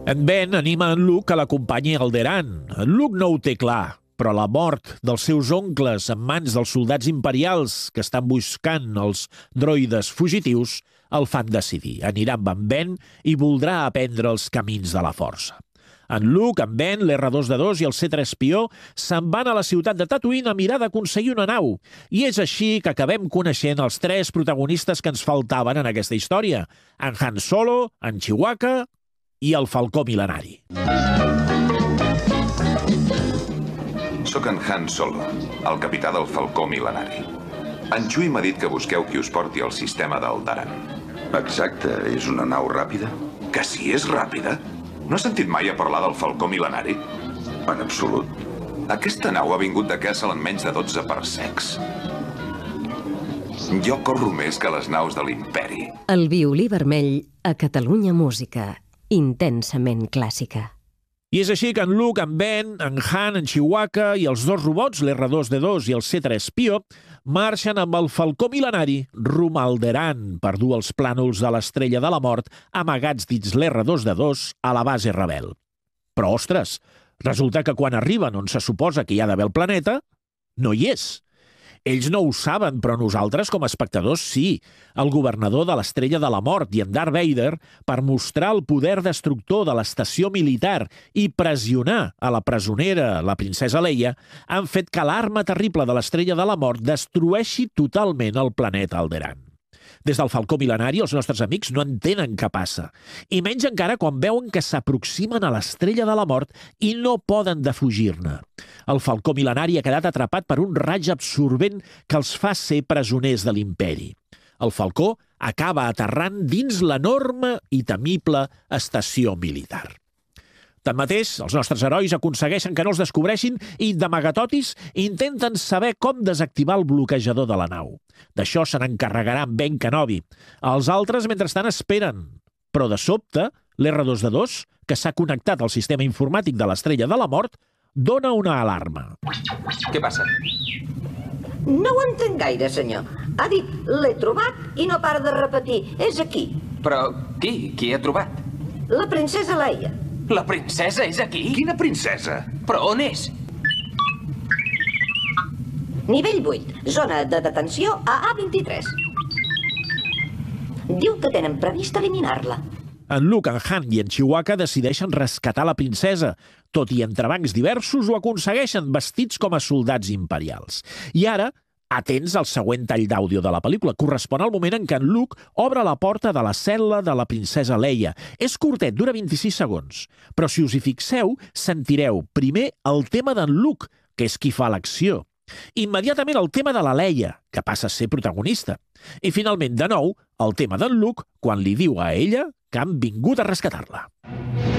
En Ben anima en Luke que l'acompanyi a Alderaan. En Luke no ho té clar, però la mort dels seus oncles en mans dels soldats imperials que estan buscant els droides fugitius el fan decidir. Anirà amb en Ben i voldrà aprendre els camins de la força. En Luke, en Ben, l'R2-D2 i el C-3PO se'n van a la ciutat de Tatooine a mirar d'aconseguir una nau. I és així que acabem coneixent els tres protagonistes que ens faltaven en aquesta història. En Han Solo, en Chewbacca i el Falcó Mil·lenari. Soc en Han Solo, el capità del Falcó Mil·lenari. En Chewie m'ha dit que busqueu qui us porti al sistema d'Alderaan. Exacte, és una nau ràpida? Que sí, és ràpida? No has sentit mai a parlar del Falcó Mil·lenari? En absolut. Aquesta nau ha vingut de Kessel en menys de 12 parsecs. Jo corro més que les naus de l'Imperi. El violí vermell a Catalunya Música. Intensament clàssica. I és així que en Luke, en Ben, en Han, en Chewbacca i els dos robots, l'R2-D2 i el C-3PO, marxen amb el Falcó Mil·lenari rumb a Alderaan per dur els plànols de l'Estrella de la Mort amagats dins l'R2-D2 a la base rebel. Però, ostres, resulta que quan arriben on se suposa que hi ha d'haver el planeta, no hi és. Ells no ho saben, però nosaltres, com a espectadors, sí. El governador de l'Estrella de la Mort i en Darth Vader, per mostrar el poder destructor de l'estació militar i pressionar a la presonera, la princesa Leia, han fet que l'arma terrible de l'Estrella de la Mort destrueixi totalment el planeta Alderaan. Des del Falcó Mil·lenari, els nostres amics no entenen què passa. I menys encara quan veuen que s'aproximen a l'Estrella de la Mort i no poden defugir-ne. El Falcó Mil·lenari ha quedat atrapat per un raig absorbent que els fa ser presoners de l'Imperi. El Falcó acaba aterrant dins l'enorme i temible estació militar. Tanmateix, els nostres herois aconsegueixen que no els descobreixin i, d'amagatotis, intenten saber com desactivar el bloquejador de la nau. D'això se n'encarregarà en Ben Kenobi. Els altres, mentrestant, esperen. Però, de sobte, l'R2-D2, que s'ha connectat al sistema informàtic de l'Estrella de la Mort, dona una alarma. Què passa? No ho entenc gaire, senyor. Ha dit, l'he trobat i no para de repetir. És aquí. Però qui? Qui ha trobat? La princesa Leia. La princesa és aquí? Quina princesa? Però on és? Nivell 8, zona de detenció a A23. Diu que tenen previst eliminar-la. En Luke, en Han i en Chewbacca decideixen rescatar la princesa. Tot i entrebancs diversos, ho aconsegueixen vestits com a soldats imperials. I ara, atents al següent tall d'àudio de la pel·lícula. Correspon al moment en què en Luke obre la porta de la cel·la de la princesa Leia. És curtet, dura 26 segons. Però si us hi fixeu, sentireu primer el tema d'en Luke, que és qui fa l'acció. Immediatament el tema de la Leia, que passa a ser protagonista. I finalment, de nou, el tema d'en Luke, quan li diu a ella que han vingut a rescatar-la.